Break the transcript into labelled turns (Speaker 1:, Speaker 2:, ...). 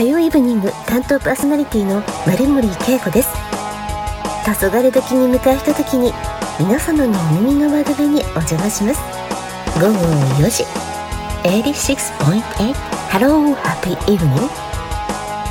Speaker 1: 火曜イブニング担当パーソナリティの丸森恵子です。黄昏時に向かうひとときに皆様のお耳の窓辺にお邪魔します。午後4時 86.8 Hello Happy Evening